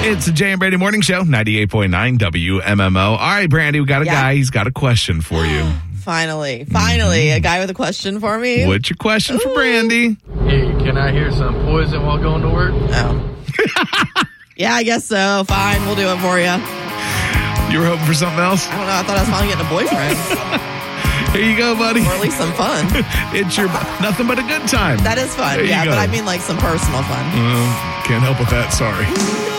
It's the Jay and Brady Morning Show, 98.9 WMMO. All right, Brandy, we got a guy. He's got a question for you. Finally, a guy with a question for me. What's your question for Brandy? Hey, can I hear some Poison while going to work? Oh. Yeah, I guess so. Fine, we'll do it for you. You were hoping for something else? I don't know. I thought I was finally getting a boyfriend. Here you go, buddy. Or at least some fun. It's your nothing but a good time. That is fun. There you Yeah, go. but I mean like some personal fun. Can't help with that. Sorry.